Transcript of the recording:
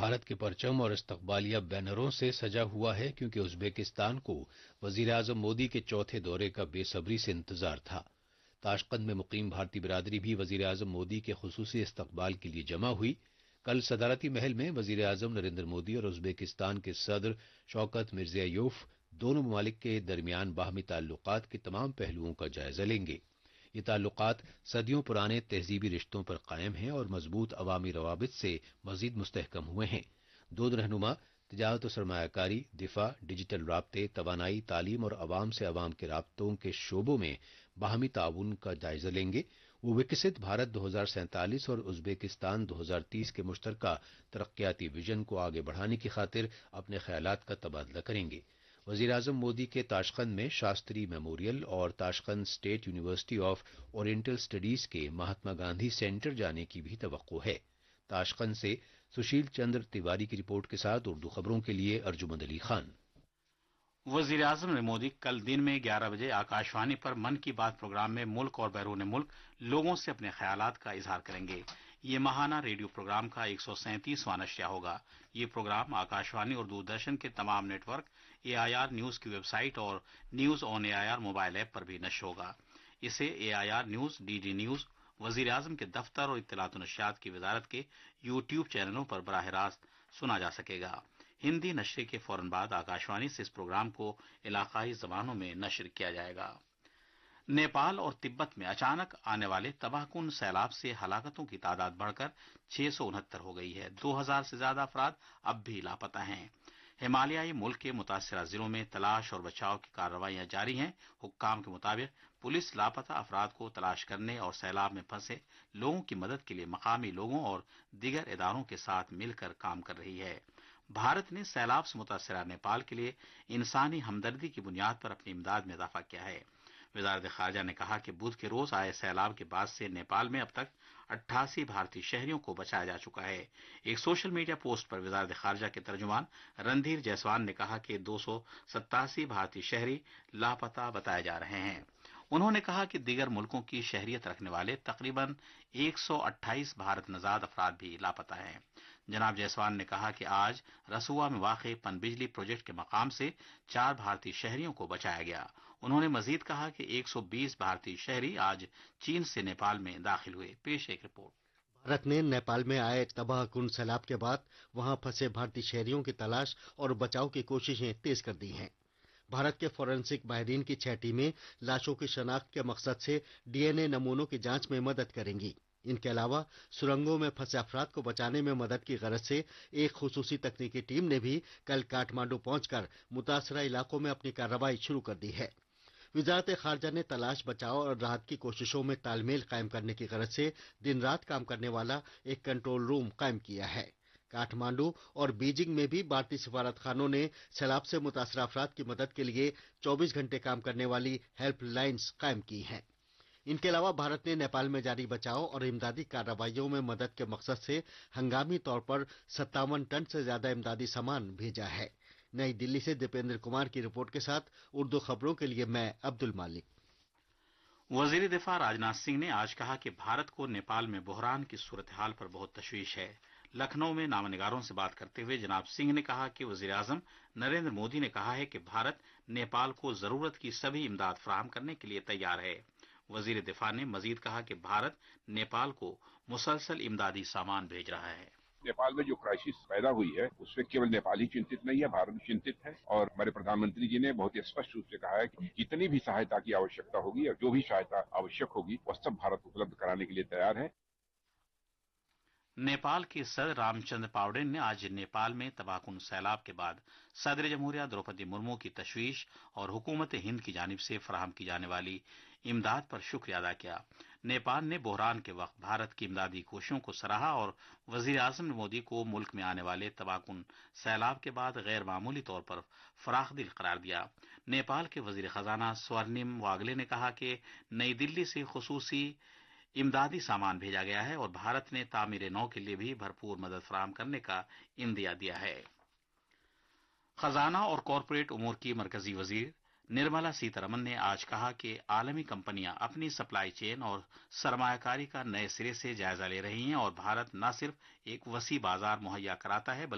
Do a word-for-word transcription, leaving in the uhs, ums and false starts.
भारत के परचम और इस्तकबालिया बैनरों से सजा हुआ है क्योंकि उज्बेकिस्तान को वजीर आजम मोदी के चौथे दौरे का बेसब्री से इंतजार था। ताशकंद में मुकीम भारतीय बिरादरी भी वजीर आजम मोदी के खुसूसी इस्तकबाल के लिए जमा हुई। कल सदारती महल में वजीर आजम नरेंद्र मोदी और उज्बेकिस्तान के सदर शौकत मिर्जियोयेव दोनों ममालिक के दरमियान बाहमी ताल्लुकात के तमाम पहलुओं का जायजा लेंगे। ये ताल्लुकात सदियों पुराने तहजीबी रिश्तों पर कायम हैं और मजबूत अवामी रवाबित से मजीद मुस्तहकम हुए हैं। दो रहनुमा तिजारत और सरमायाकारी, दिफा, डिजिटल राब्ते, तवानाई, तालीम और अवाम से अवाम के राब्तों के शोबों में बाहमी ताउन का जायजा लेंगे। वो विकसित भारत दो हजार सैंतालीस और उज्बेकिस्तान दो हजार तीस के मुश्तरका तरक्याती विजन को आगे बढ़ाने की खातिर अपने ख्यालात का तबादला करेंगे। वजीर आजम मोदी के ताशकंद में शास्त्री मेमोरियल और Tashkent state university of oriental studies के महात्मा गांधी सेंटर जाने की भी तवक्को है। ताशकंद से सुशील चंद्र तिवारी की रिपोर्ट के साथ उर्दू खबरों के लिए अर्जुमंद अली खान। वजीर आजम ने मोदी कल दिन में ग्यारह बजे आकाशवाणी पर मन की बात प्रोग्राम में मुल्क और बैरून मुल्क लोगों से अपने ख्यालात का इजहार करेंगे। ये माहाना रेडियो प्रोग्राम का एक सौ सैंतीसवां नशरिया होगा। ये प्रोग्राम आकाशवाणी और दूरदर्शन के तमाम नेटवर्क, एआईआर न्यूज की वेबसाइट और news on AIR mobile app पर भी नश्र होगा। इसे एआईआर न्यूज, डीडी न्यूज, वजीर आजम के दफ्तर और इत्तलात और नशरियात की वजारत के यूट्यूब चैनलों पर बराह रास्त सुना जा सकेगा। हिंदी नशरे के फौरन बाद आकाशवाणी से इस प्रोग्राम को इलाकाई जबानों में नशर किया जाएगा। नेपाल और तिब्बत में अचानक आने वाले तबाहकुन सैलाब से हलाकतों की तादाद बढ़कर छह सौ उनहत्तर हो गई है। दो हजार से ज्यादा अफराद अब भी लापता हैं। हिमालयाई मुल्क के मुतासिरा जिलों में तलाश और बचाव की कार्रवाइयां जारी हैं। हुक्काम के मुताबिक पुलिस लापता अफराद को तलाश करने और सैलाब में फंसे लोगों की मदद के लिए मकामी लोगों और दीगर इदारों के साथ मिलकर काम कर रही है। भारत ने सैलाब से मुतासिरा नेपाल के लिए इंसानी हमदर्दी की बुनियाद पर अपनी इमदाद में इजाफा किया है। वजारत खारजा ने कहा कि बुध के रोज आए सैलाब के बाद से नेपाल में अब तक अट्ठासी भारतीय शहरियों को बचाया जा चुका है। एक सोशल मीडिया पोस्ट पर वजारत खारजा के तर्जुमान रणधीर जायसवाल ने कहा कि दो सौ सत्तासी भारतीय शहरी लापता बताए जा रहे हैं। उन्होंने कहा कि दीगर मुल्कों की शहरियत रखने वाले तकरीबन एक सौ अट्ठाईस भारत नजाद अफराद भी लापता हैं। जनाब जायसवाल ने कहा कि आज रसुआ में वाक़ पनबिजली प्रोजेक्ट के मकाम से चार भारतीय शहरियों को बचाया गया। उन्होंने मजीद कहा कि एक सौ बीस भारतीय शहरी आज चीन से नेपाल में दाखिल हुए। पेश एक रिपोर्ट। भारत ने नेपाल में आए तबाहकुन सैलाब के बाद वहां फंसे भारतीय शहरियों की तलाश और बचाव की कोशिशें तेज कर दी हैं। भारत के फोरेंसिक माहिरीन की छह टीमें लाशों की शनाख्त के मकसद से डीएनए नमूनों की जांच में मदद करेंगी। इनके अलावा सुरंगों में फंसे अफराद को बचाने में मदद की गरज से एक खुसूसी तकनीकी टीम ने भी कल काठमांडू पहुंचकर मुतासरा इलाकों में अपनी कार्रवाई शुरू कर दी है। वजारत खारजा ने तलाश, बचाव और राहत की कोशिशों में तालमेल कायम करने की गरज से दिन रात काम करने वाला एक कंट्रोल रूम कायम किया है। काठमांडू और बीजिंग में भी भारतीय सफारत खानों ने सैलाब से मुतासरा अफराद की मदद के लिए चौबीस घंटे काम करने वाली हेल्प लाइन्स कायम की हैं। इनके अलावा भारत ने नेपाल में जारी बचाव और इमदादी कार्रवाइयों में मदद के मकसद से हंगामी तौर पर सत्तावन टन से ज्यादा इमदादी सामान भेजा है। नई दिल्ली से दीपेंद्र कुमार की रिपोर्ट के साथ उर्दू खबरों के लिए मैं अब्दुल मालिक। वजीर दिफा राजनाथ सिंह ने आज कहा कि भारत को नेपाल में बहरान की सूरत हाल पर बहुत तशवीश है। लखनऊ में नामनिगारों से बात करते हुए जनाब सिंह ने कहा कि वजीर आजम नरेंद्र मोदी ने कहा है कि भारत नेपाल को जरूरत की सभी इमदाद फराहम करने के लिए तैयार है। वजीर दिफा ने मजीद कहा कि भारत नेपाल को मुसलसल इमदादी सामान भेज रहा है। नेपाल में जो क्राइसिस पैदा हुई है उसमें केवल नेपाल ही चिंतित नहीं है, भारत भी चिंतित है। और हमारे प्रधानमंत्री जी ने बहुत ही स्पष्ट रूप से कहा है कि जितनी भी सहायता की आवश्यकता होगी और जो भी सहायता आवश्यक होगी वह सब भारत उपलब्ध कराने के लिए तैयार है। नेपाल के सदर रामचंद्र पावडेन ने आज नेपाल में तबाहकुन सैलाब के बाद सदर जमहूरिया द्रौपदी मुर्मू की तशवीश और हुकूमत हिंद की जानिब से फराहम की जाने वाली इमदाद पर शुक्रिया अदा किया। नेपाल ने बहरान के वक्त भारत की इमदादी कोशिशों को सराहा और वजीर आजम मोदी को मुल्क में आने वाले तबाहकुन सैलाब के बाद गैर मामूली तौर पर फराखदिल करार दिया। नेपाल के वजीर खजाना स्वर्णिम वागले ने कहा कि नई दिल्ली से खुसूसी इमदादी सामान भेजा गया है और भारत ने तामीर नौ के लिए भी भरपूर मदद फराहम करने का इंदिया दिया है। खजाना और कॉरपोरेट उमूर की मरकजी वजीर निर्मला सीतारमन ने आज कहा कि आलमी कंपनियां अपनी सप्लाई चेन और सरमायाकारी का नए सिरे से जायजा ले रही हैं और भारत न सिर्फ एक वसी बाजार मुहैया कराता है